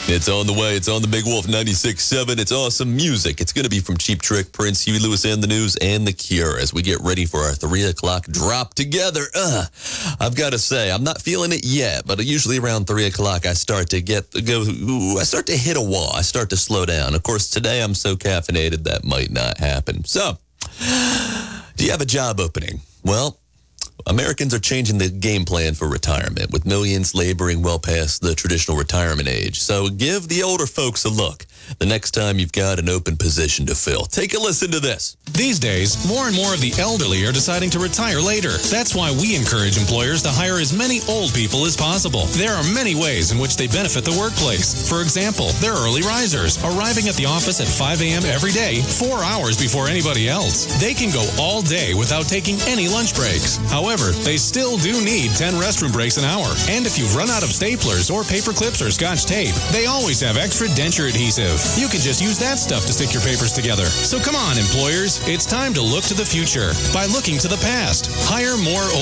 It's on the way. It's on the Big Wolf 96.7. It's awesome music. It's going to be from Cheap Trick, Prince, Huey Lewis and the News, and The Cure as we get ready for our 3 o'clock drop together. I've got to say, I'm not feeling it yet, but usually around 3 o'clock, I start to I start to hit a wall. I start to slow down. Of course, today I'm so caffeinated that might not happen. So, do you have a job opening? Well, Americans are changing the game plan for retirement, with millions laboring well past the traditional retirement age. So give the older folks a look the next time you've got an open position to fill. Take a listen to this. These days, more and more of the elderly are deciding to retire later. That's why we encourage employers to hire as many old people as possible. There are many ways in which they benefit the workplace. For example, they're early risers, arriving at the office at 5 a.m. every day, 4 hours before anybody else. They can go all day without taking any lunch breaks. However, they still do need 10 restroom breaks an hour. And if you've run out of staplers or paper clips or Scotch tape, they always have extra denture adhesive. You can just use that stuff to stick your papers together. So come on, employers, it's time to look to the future by looking to the past. Hire more